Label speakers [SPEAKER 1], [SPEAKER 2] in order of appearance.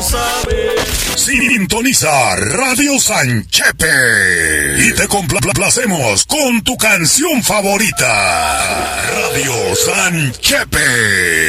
[SPEAKER 1] saber.
[SPEAKER 2] Sintoniza Radio Sanchepe y te complacemos con tu canción favorita. Radio Sanchepe.